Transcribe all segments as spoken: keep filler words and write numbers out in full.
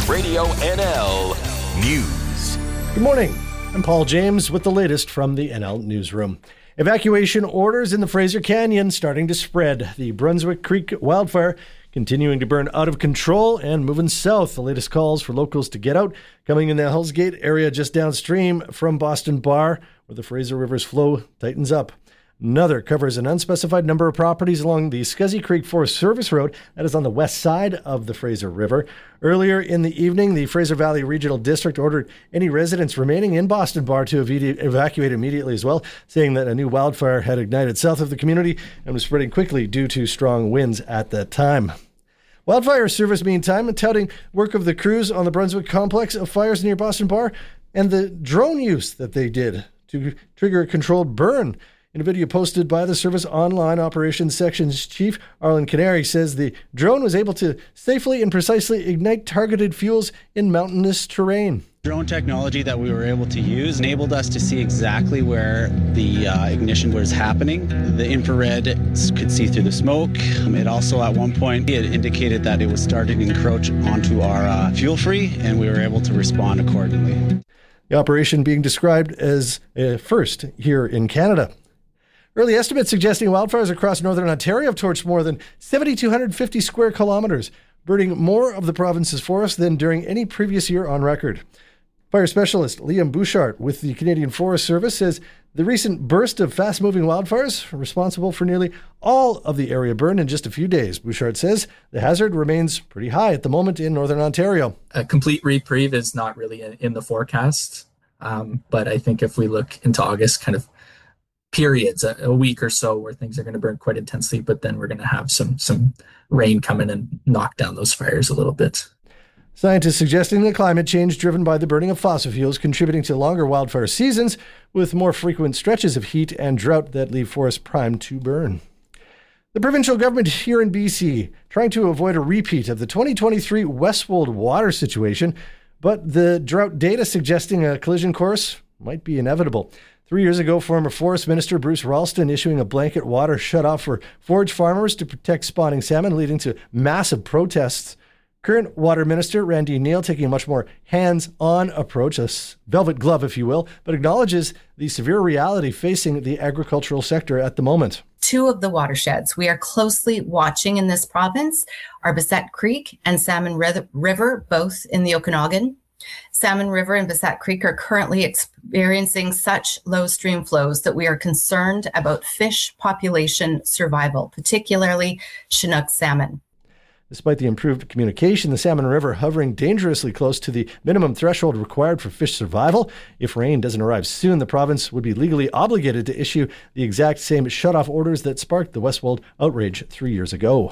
Radio N L News. Good morning. I'm Paul James with the latest from the N L Newsroom. Evacuation orders in the Fraser Canyon starting to spread. The Brunswick Creek wildfire continuing to burn out of control and moving south. The latest calls for locals to get out coming in the Hells Gate area just downstream from Boston Bar, where the Fraser River's flow tightens up. Another covers an unspecified number of properties along the Scuzzy Creek Forest Service Road that is on the west side of the Fraser River. Earlier in the evening, the Fraser Valley Regional District ordered any residents remaining in Boston Bar to ev- evacuate immediately as well, saying that a new wildfire had ignited south of the community and was spreading quickly due to strong winds at that time. Wildfire Service, meantime, touting work of the crews on the Brunswick complex of fires near Boston Bar and the drone use that they did to trigger a controlled burn. In a video posted by the service online, Operations Sections Chief Arlen Canary says the drone was able to safely and precisely ignite targeted fuels in mountainous terrain. Drone technology that we were able to use enabled us to see exactly where the uh, ignition was happening. The infrared could see through the smoke. It also, at one point, it indicated that it was starting to encroach onto our uh, fuel free, and we were able to respond accordingly. The operation being described as a first here in Canada. Early estimates suggesting wildfires across northern Ontario have torched more than seven thousand two hundred fifty square kilometres, burning more of the province's forest than during any previous year on record. Fire specialist Liam Bouchard with the Canadian Forest Service says the recent burst of fast-moving wildfires are responsible for nearly all of the area burned in just a few days. Bouchard says the hazard remains pretty high at the moment in northern Ontario. A complete reprieve is not really in the forecast, um, but I think if we look into August, kind of periods, a, a week or so where things are going to burn quite intensely, but then we're going to have some some rain come in and knock down those fires a little bit. Scientists suggesting that climate change driven by the burning of fossil fuels contributing to longer wildfire seasons with more frequent stretches of heat and drought that leave forests primed to burn. The provincial government here in B C trying to avoid a repeat of the twenty twenty-three Westwold water situation, but the drought data suggesting a collision course might be inevitable. Three years ago, former Forest Minister Bruce Ralston issuing a blanket water shutoff for forage farmers to protect spawning salmon, leading to massive protests. Current Water Minister Randy Neal taking a much more hands-on approach, a velvet glove, if you will, but acknowledges the severe reality facing the agricultural sector at the moment. Two of the watersheds we are closely watching in this province are Bassett Creek and Salmon River, both in the Okanagan. Salmon River and Bassett Creek are currently experiencing such low stream flows that we are concerned about fish population survival, particularly Chinook salmon. Despite the improved communication, the Salmon River hovering dangerously close to the minimum threshold required for fish survival. If rain doesn't arrive soon, the province would be legally obligated to issue the exact same shutoff orders that sparked the Westwold outrage three years ago.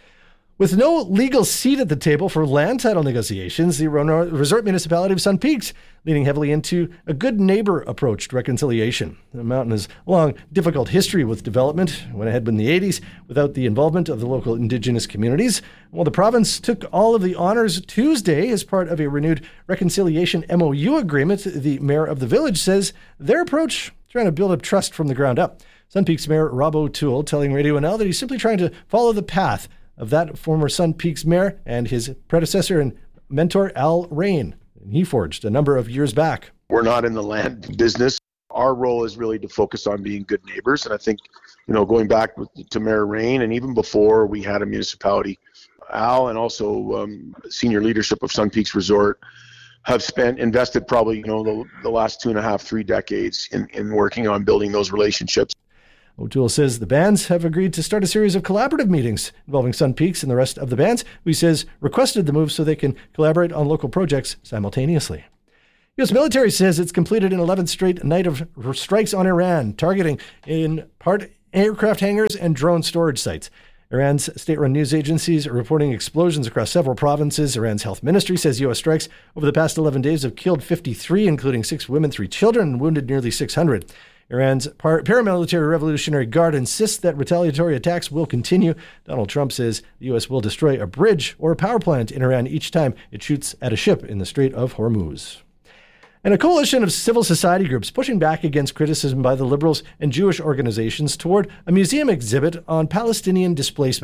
With no legal seat at the table for land title negotiations, the resort municipality of Sun Peaks leaning heavily into a good neighbor approach to reconciliation. The mountain has a long, difficult history with development, went ahead in the eighties without the involvement of the local Indigenous communities. While the province took all of the honors Tuesday as part of a renewed reconciliation M O U agreement, the mayor of the village says their approach trying to build up trust from the ground up. Sun Peaks Mayor Rob O'Toole telling Radio N L that he's simply trying to follow the path of that former Sun Peaks mayor and his predecessor and mentor, Al Rain. And he forged a number of years back. We're not in the land business. Our role is really to focus on being good neighbors. And I think, you know, going back to Mayor Rain, and even before we had a municipality, Al and also um, senior leadership of Sun Peaks Resort have spent, invested probably, you know, the, the last two and a half, three decades in, in working on building those relationships. O'Toole says the bands have agreed to start a series of collaborative meetings involving Sun Peaks and the rest of the bands, who he says requested the move so they can collaborate on local projects simultaneously. U S military says it's completed an eleventh straight night of strikes on Iran, targeting in part aircraft hangars and drone storage sites. Iran's state-run news agencies are reporting explosions across several provinces. Iran's health ministry says U S strikes over the past eleven days have killed fifty-three, including six women, three children, and wounded nearly six hundred. Iran's par- paramilitary Revolutionary Guard insists that retaliatory attacks will continue. Donald Trump says the U S will destroy a bridge or a power plant in Iran each time it shoots at a ship in the Strait of Hormuz. And a coalition of civil society groups pushing back against criticism by the liberals and Jewish organizations toward a museum exhibit on Palestinian displacement.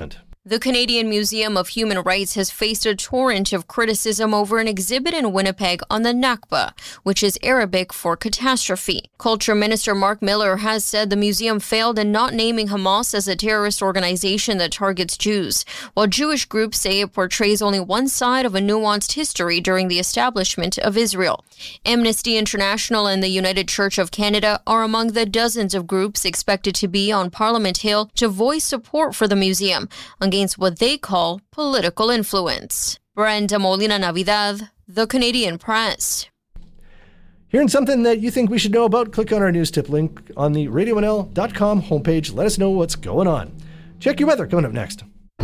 The Canadian Museum of Human Rights has faced a torrent of criticism over an exhibit in Winnipeg on the Nakba, which is Arabic for catastrophe. Culture Minister Mark Miller has said the museum failed in not naming Hamas as a terrorist organization that targets Jews, while Jewish groups say it portrays only one side of a nuanced history during the establishment of Israel. Amnesty International and the United Church of Canada are among the dozens of groups expected to be on Parliament Hill to voice support for the museum against what they call political influence. Brenda Molina Navidad, The Canadian Press. Hearing something that you think we should know about? Click on our news tip link on the radio n l dot com homepage. Let us know what's going on. Check your weather coming up next.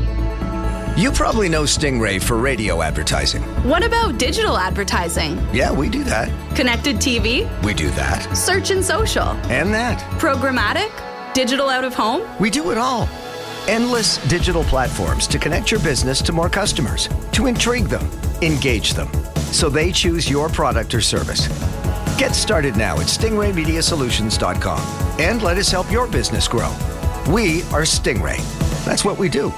You probably know Stingray for radio advertising. What about digital advertising? Yeah, we do that. Connected T V? We do that. Search and social? And that. Programmatic? Digital out of home? We do it all. Endless digital platforms to connect your business to more customers, to intrigue them, engage them, so they choose your product or service. Get started now at stingray media solutions dot com and let us help your business grow. We are Stingray. That's what we do.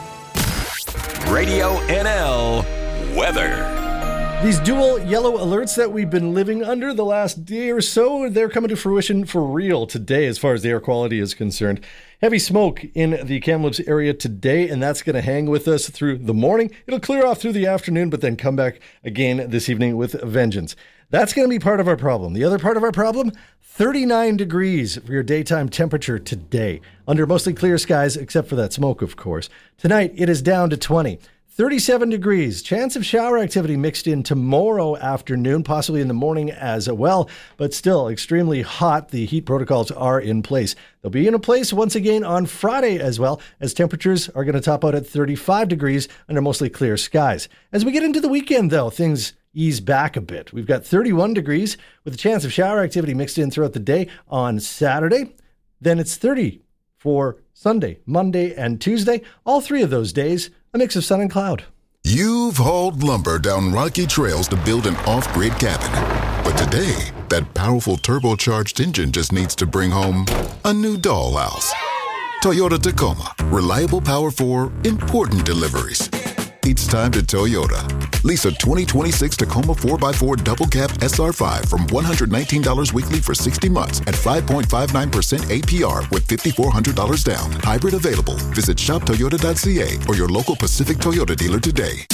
Radio N L weather. These dual yellow alerts that we've been living under the last day or so, they're coming to fruition for real today as far as the air quality is concerned. Heavy smoke in the Kamloops area today, and that's going to hang with us through the morning. It'll clear off through the afternoon, but then come back again this evening with a vengeance. That's going to be part of our problem. The other part of our problem, thirty-nine degrees for your daytime temperature today, under mostly clear skies, except for that smoke, of course. Tonight, it is down to twenty. thirty-seven degrees, chance of shower activity mixed in tomorrow afternoon, possibly in the morning as well, but still extremely hot. The heat protocols are in place. They'll be in place once again on Friday as well, as temperatures are going to top out at thirty-five degrees under mostly clear skies. As we get into the weekend, though, things ease back a bit. We've got thirty-one degrees with a chance of shower activity mixed in throughout the day on Saturday. Then it's thirty for Sunday, Monday, and Tuesday. All three of those days, a mix of sun and cloud. You've hauled lumber down rocky trails to build an off-grid cabin. But today, that powerful turbocharged engine just needs to bring home a new dollhouse. Toyota Tacoma. Reliable power for important deliveries. It's time to Toyota. Lease a twenty twenty-six Tacoma four by four double cab S R five from one hundred nineteen dollars weekly for sixty months at five point five nine percent A P R with five thousand four hundred dollars down. Hybrid available. Visit shop toyota dot c a or your local Pacific Toyota dealer today.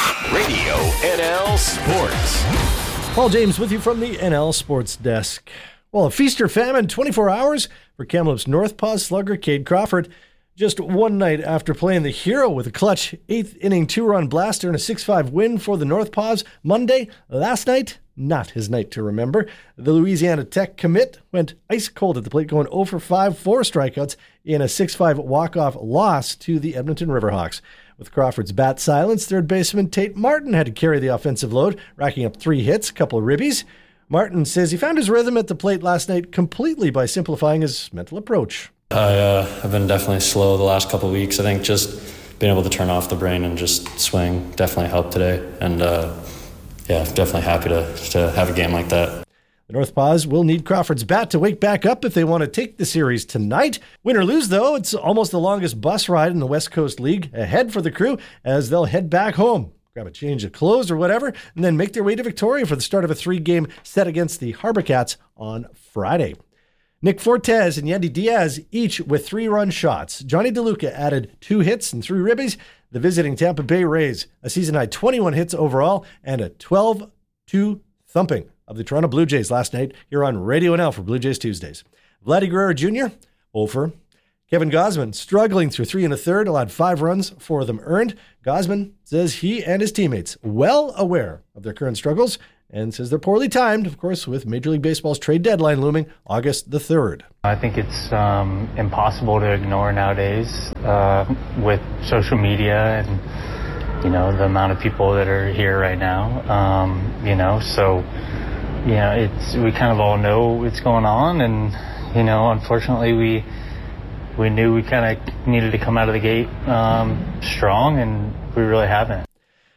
Radio N L Sports. Paul James with you from the N L Sports Desk. Well, a feast or famine twenty-four hours for Kamloops North Paws slugger Cade Crawford. Just one night after playing the hero with a clutch eighth inning two-run blaster and a six five win for the North Paws Monday, last night, not his night to remember. The Louisiana Tech commit went ice cold at the plate, going oh for five, four strikeouts in a six five walk-off loss to the Edmonton Riverhawks. With Crawford's bat silenced, third baseman Tate Martin had to carry the offensive load, racking up three hits, a couple of ribbies. Martin says he found his rhythm at the plate last night completely by simplifying his mental approach. I, uh, I've been definitely slow the last couple of weeks. I think just being able to turn off the brain and just swing definitely helped today. And uh, yeah, definitely happy to, to have a game like that. The North Paws will need Crawford's bat to wake back up if they want to take the series tonight. Win or lose, though, it's almost the longest bus ride in the West Coast League ahead for the crew as they'll head back home, grab a change of clothes or whatever, and then make their way to Victoria for the start of a three-game set against the Harbor Cats on Friday. Nick Fortes and Yandy Diaz each with three-run shots. Johnny DeLuca added two hits and three ribbies. The visiting Tampa Bay Rays, a season-high twenty-one hits overall and a twelve two thumping of the Toronto Blue Jays last night here on Radio N L for Blue Jays Tuesdays. Vladdy Guerrero Junior, over. Kevin Gausman struggling through three and a third, allowed five runs, four of them earned. Gausman says he and his teammates well aware of their current struggles and says they're poorly timed, of course, with Major League Baseball's trade deadline looming August the third. I think it's um, impossible to ignore nowadays uh, with social media and, you know, the amount of people that are here right now, um, you know, so, you know, it's, we kind of all know what's going on, and, you know, unfortunately we we knew we kind of needed to come out of the gate um, strong, and we really haven't.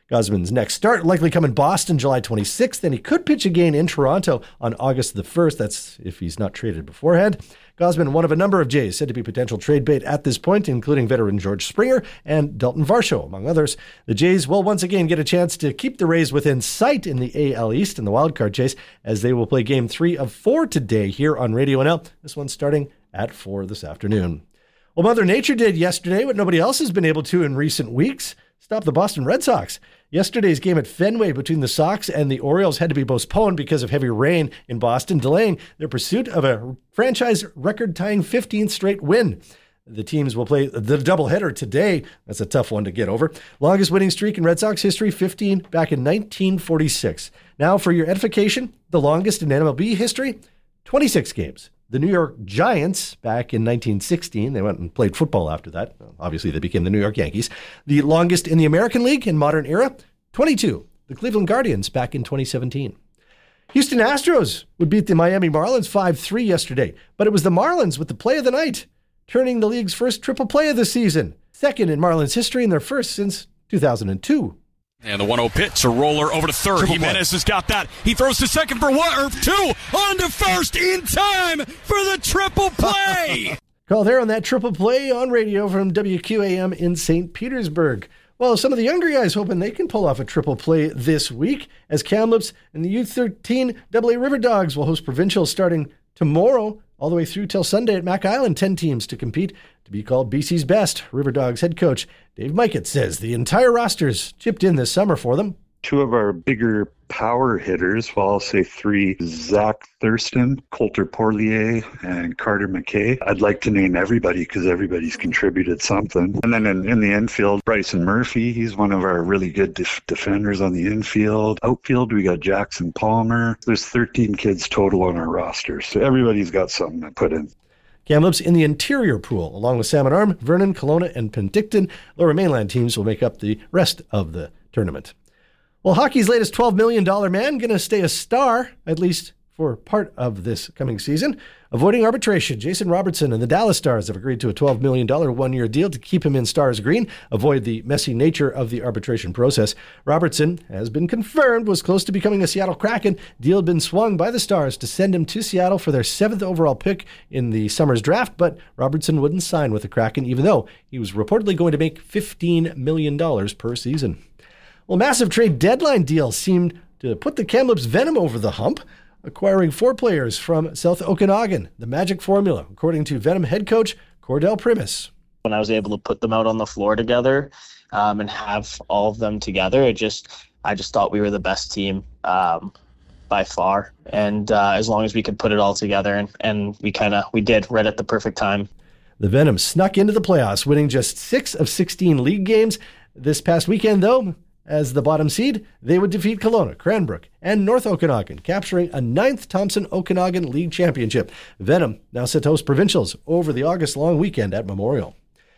Gausman's next start likely come in Boston July twenty-sixth, and he could pitch again in Toronto on August the first. That's if he's not traded beforehand. Gausman, one of a number of Jays, said to be potential trade bait at this point, including veteran George Springer and Dalton Varsho, among others. The Jays will once again get a chance to keep the Rays within sight in the A L East in the wildcard chase, as they will play game three of four today here on Radio N L. This one's starting at four this afternoon. Well, Mother Nature did yesterday what nobody else has been able to in recent weeks: stop the Boston Red Sox. Yesterday's game at Fenway between the Sox and the Orioles had to be postponed because of heavy rain in Boston, delaying their pursuit of a franchise record-tying fifteenth straight win. The teams will play the doubleheader today. That's a tough one to get over. Longest winning streak in Red Sox history, fifteen, back in nineteen forty-six. Now, for your edification, the longest in N M L B history, twenty-six games. The New York Giants, back in nineteen sixteen, they went and played football after that. Obviously, they became the New York Yankees. The longest in the American League in modern era, twenty-two. The Cleveland Guardians, back in twenty seventeen. Houston Astros would beat the Miami Marlins five three yesterday, but it was the Marlins with the play of the night, turning the league's first triple play of the season, second in Marlins history and their first since two thousand two. And the one oh pitch, a roller over to third. Triple Jimenez play. Has got that. He throws to second for one or two. On to first in time for the triple play. Call there on that triple play on radio from W Q A M in Saint Petersburg. Well, some of the younger guys hoping they can pull off a triple play this week, as Kamloops and the U thirteen double A River Dogs will host provincials starting tomorrow all the way through till Sunday at Mac Island. ten teams to compete to be called B C's best. River Dogs head coach Dave Mikett says the entire roster's chipped in this summer for them. Two of our bigger power hitters, well, I'll say three: Zach Thurston, Coulter Porlier, and Carter McKay. I'd like to name everybody because everybody's contributed something. And then in, in the infield, Bryson Murphy, he's one of our really good def- defenders on the infield. Outfield, we got Jackson Palmer. There's thirteen kids total on our roster, so everybody's got something to put in. Kamloops in the interior pool, along with Salmon Arm, Vernon, Kelowna, and Penticton. Lower Mainland teams will make up the rest of the tournament. Well, hockey's latest twelve million dollars man going to stay a star, at least for part of this coming season. Avoiding arbitration, Jason Robertson and the Dallas Stars have agreed to a twelve million dollars one-year deal to keep him in Stars green, avoid the messy nature of the arbitration process. Robertson has been confirmed was close to becoming a Seattle Kraken. Deal had been swung by the Stars to send him to Seattle for their seventh overall pick in the summer's draft, but Robertson wouldn't sign with the Kraken, even though he was reportedly going to make fifteen million dollars per season. Well, massive trade deadline deals seemed to put the Kamloops Venom over the hump, acquiring four players from South Okanagan, the magic formula, according to Venom head coach Cordell Primus. When I was able to put them out on the floor together um, and have all of them together, it just I just thought we were the best team um, by far. And uh, as long as we could put it all together, and, and we kind of we did right at the perfect time. The Venom snuck into the playoffs, winning just six of sixteen league games. This past weekend, though, as the bottom seed, they would defeat Kelowna, Cranbrook, and North Okanagan, capturing a ninth Thompson Okanagan League Championship. Venom now set to host provincials over the August long weekend at Memorial.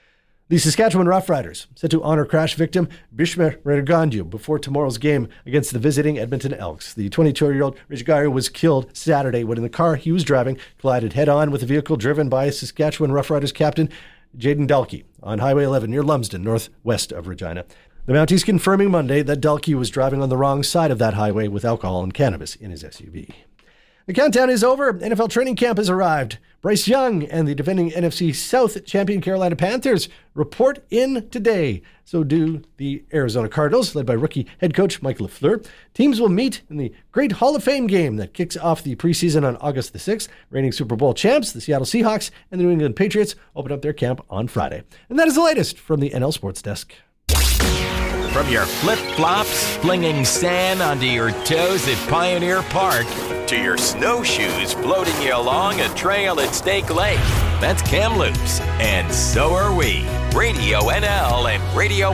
The Saskatchewan Roughriders set to honor crash victim Bishmer Regandu before tomorrow's game against the visiting Edmonton Elks. The twenty-two-year-old Regandu was killed Saturday when in the car he was driving collided head-on with a vehicle driven by Saskatchewan Roughriders captain Jaden Dalkey on Highway eleven near Lumsden, northwest of Regina. The Mounties confirming Monday that Dalkey was driving on the wrong side of that highway with alcohol and cannabis in his S U V. The countdown is over. N F L training camp has arrived. Bryce Young and the defending N F C South champion Carolina Panthers report in today. So do the Arizona Cardinals, led by rookie head coach Mike LaFleur. Teams will meet in the Great Hall of Fame game that kicks off the preseason on August the sixth. Reigning Super Bowl champs, the Seattle Seahawks, and the New England Patriots open up their camp on Friday. And that is the latest from the N L Sports Desk. From your flip-flops, flinging sand onto your toes at Pioneer Park, to your snowshoes floating you along a trail at Stake Lake. That's Kamloops, and so are we. Radio N L and Radio